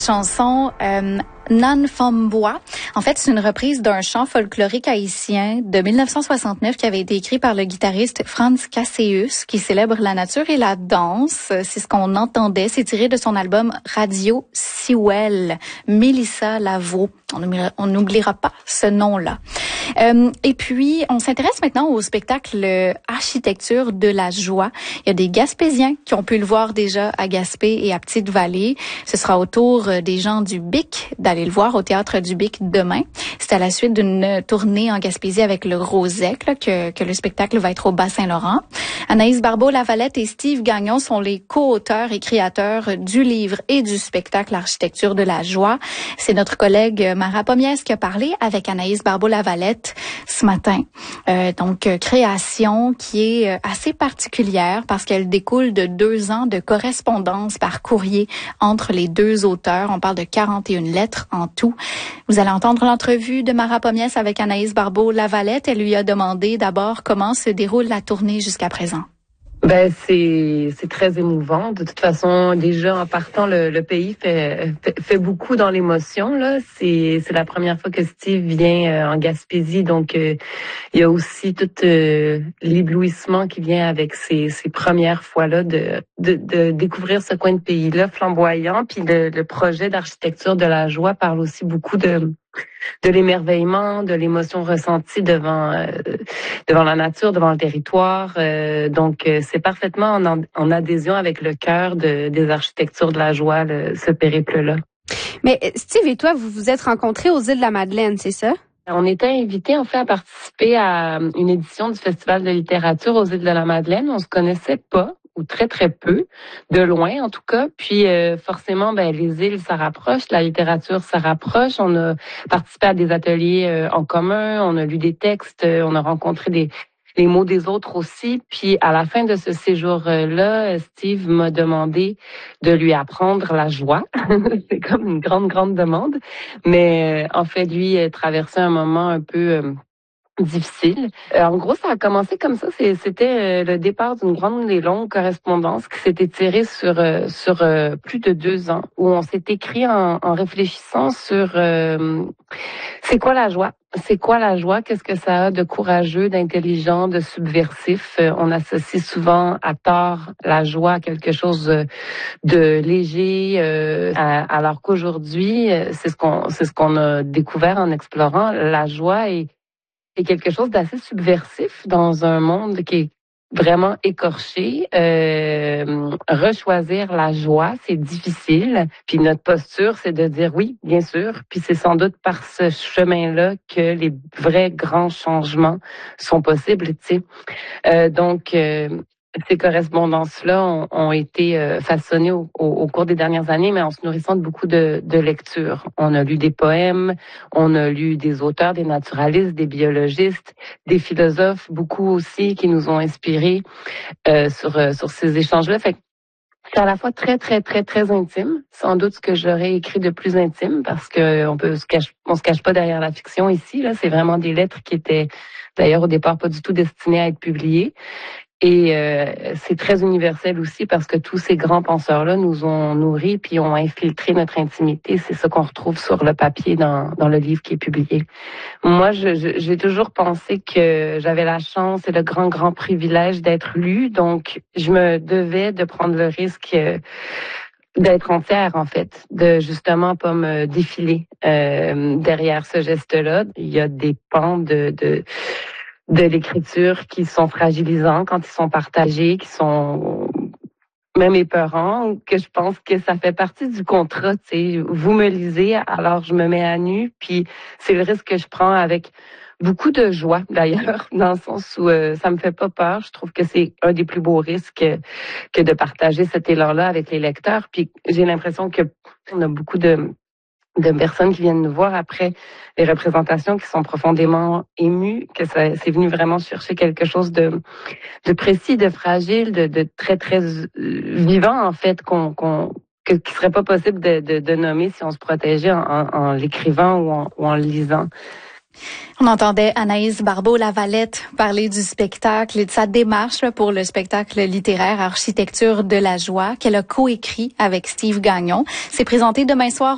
Chanson Nan Fom Bois. En fait, c'est une reprise d'un chant folklorique haïtien de 1969 qui avait été écrit par le guitariste Franz Caseus, qui célèbre la nature et la danse. C'est ce qu'on entendait. C'est tiré de son album Radio Siwel, Mélissa Lavo. On n'oubliera pas ce nom-là. Et puis, on s'intéresse maintenant au spectacle Architecture de la joie. Il y a des Gaspésiens qui ont pu le voir déjà à Gaspé et à Petite-Vallée. Ce sera au tour des gens du BIC d'aller le voir au Théâtre du BIC demain. C'est à la suite d'une tournée en Gaspésie avec le Rosec que le spectacle va être au Bas-Saint-Laurent. Anaïs Barbeau-Lavalette et Steve Gagnon sont les co-auteurs et créateurs du livre et du spectacle Architecture de la joie. C'est notre collègue Mara Pomiès qui a parlé avec Anaïs Barbeau-Lavalette ce matin. Donc, création qui est assez particulière parce qu'elle découle de 2 ans de correspondance par courrier entre les deux auteurs. On parle de 41 lettres en tout. Vous allez entendre l'entrevue de Mara Pomiès avec Anaïs Barbeau-Lavalette. Elle lui a demandé d'abord comment se déroule la tournée jusqu'à présent. C'est très émouvant. De toute façon, déjà en partant, le pays fait beaucoup dans l'émotion. Là, c'est la première fois que Steve vient en Gaspésie, donc il y a aussi tout l'éblouissement qui vient avec ces premières fois-là de découvrir ce coin de pays-là flamboyant. Puis le projet d'architecture de la joie parle aussi beaucoup de l'émerveillement, de l'émotion ressentie devant la nature, devant le territoire. Donc, c'est parfaitement en adhésion avec le cœur des architectures de la joie, ce périple-là. Mais Steve et toi, vous vous êtes rencontrés aux îles de la Madeleine, c'est ça? On était invités en fait à participer à une édition du Festival de littérature aux îles de la Madeleine. On se connaissait pas, ou très très peu, de loin en tout cas. Puis forcément, les îles, ça rapproche, la littérature, ça rapproche. On a participé à des ateliers en commun, on a lu des textes, on a rencontré les mots des autres aussi. Puis à la fin de ce séjour-là, Steve m'a demandé de lui apprendre la joie. C'est comme une grande demande. Mais en fait, lui traversait un moment un peu difficile. En gros, ça a commencé comme ça. C'était le départ d'une grande et longue correspondance qui s'est étirée sur plus de 2 ans, où on s'est écrit en réfléchissant sur c'est quoi la joie? C'est quoi la joie? Qu'est-ce que ça a de courageux, d'intelligent, de subversif? On associe souvent à tort la joie à quelque chose de léger, alors qu'aujourd'hui, c'est ce qu'on a découvert en explorant. La joie est quelque chose d'assez subversif dans un monde qui est vraiment écorché. Rechoisir la joie, c'est difficile. Puis notre posture, c'est de dire oui, bien sûr. Puis c'est sans doute par ce chemin-là que les vrais grands changements sont possibles, tu sais. Donc, ces correspondances-là ont été façonnées au cours des dernières années, mais en se nourrissant de beaucoup de lectures. On a lu des poèmes, on a lu des auteurs, des naturalistes, des biologistes, des philosophes, beaucoup aussi qui nous ont inspirés sur ces échanges-là. Fait que c'est à la fois très intime, sans doute ce que j'aurais écrit de plus intime, parce que on se cache pas derrière la fiction ici. Là, c'est vraiment des lettres qui étaient d'ailleurs au départ pas du tout destinées à être publiées. Et c'est très universel aussi parce que tous ces grands penseurs-là nous ont nourris puis ont infiltré notre intimité. C'est ça qu'on retrouve sur le papier dans le livre qui est publié. Moi, j'ai toujours pensé que j'avais la chance et le grand privilège d'être lue. Donc, je me devais de prendre le risque d'être entière, en fait, de justement pas me défiler derrière ce geste-là. Il y a des pans de l'écriture qui sont fragilisants quand ils sont partagés, qui sont même épeurants, que je pense que ça fait partie du contrat, tu sais. Vous me lisez, alors je me mets à nu, puis c'est le risque que je prends avec beaucoup de joie, d'ailleurs, dans le sens où ça me fait pas peur. Je trouve que c'est un des plus beaux risques que de partager cet élan-là avec les lecteurs. Puis j'ai l'impression que on a beaucoup de personnes qui viennent nous voir après les représentations qui sont profondément émues, que c'est venu vraiment chercher quelque chose de précis, de fragile, de très vivant en fait, qui serait pas possible de nommer si on se protégeait en l'écrivant ou en le lisant. On entendait Anaïs Barbeau-Lavalette parler du spectacle et de sa démarche pour le spectacle littéraire Architecture de la joie qu'elle a coécrit avec Steve Gagnon. C'est présenté demain soir